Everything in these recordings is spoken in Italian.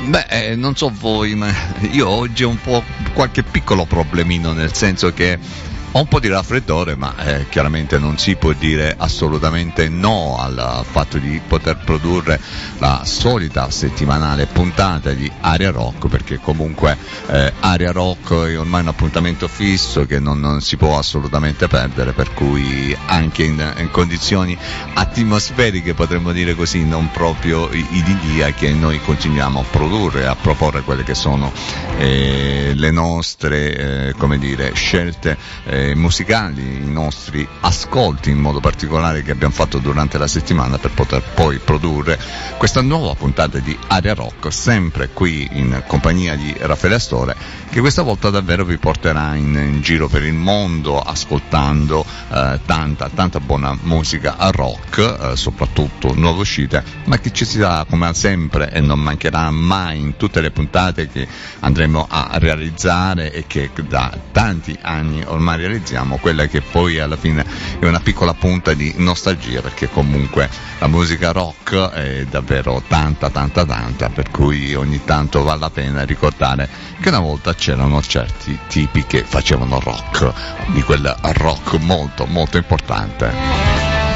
Non so voi, ma io oggi ho un po' qualche piccolo problemino, nel senso che ho un po' di raffreddore, ma chiaramente non si può dire assolutamente no al fatto di poter produrre la solita settimanale puntata di Area Rock, perché comunque Area Rock è ormai un appuntamento fisso che non si può assolutamente perdere, per cui anche in condizioni atmosferiche, potremmo dire così, non proprio idilliache, noi continuiamo a produrre e a proporre quelle che sono le nostre scelte musicali, i nostri ascolti in modo particolare che abbiamo fatto durante la settimana, per poter poi produrre questa nuova puntata di Area Rock, sempre qui in compagnia di Raffaele Astore, che questa volta davvero vi porterà in giro per il mondo ascoltando tanta buona musica a rock, soprattutto nuove uscite, ma che ci sarà come sempre e non mancherà mai in tutte le puntate che andremo a realizzare e che da tanti anni ormai realizziamo, quella che poi alla fine è una piccola punta di nostalgia, perché comunque la musica rock è davvero tanta, per cui ogni tanto vale la pena ricordare che una volta c'erano certi tipi che facevano rock, di quel rock molto molto importante.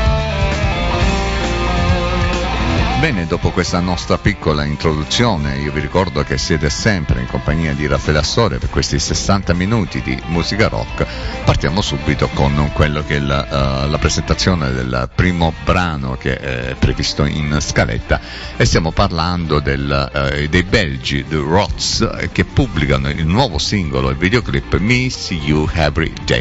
Bene, dopo questa nostra piccola introduzione, io vi ricordo che siete sempre in compagnia di Raffaele Astore per questi 60 minuti di musica rock. Partiamo subito con quello che è la presentazione del primo brano che è previsto in scaletta, e stiamo parlando dei belgi The Rots, che pubblicano il nuovo singolo, il videoclip Me See You Every Day.